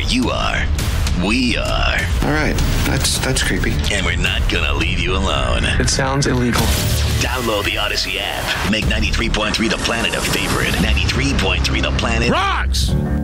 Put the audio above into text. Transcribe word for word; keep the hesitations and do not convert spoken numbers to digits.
you are, we are. All right, that's that's creepy. And we're not gonna leave you alone. It sounds illegal. Download the Odyssey app. Make ninety-three point three The Planet a favorite. ninety-three point three The Planet Rocks!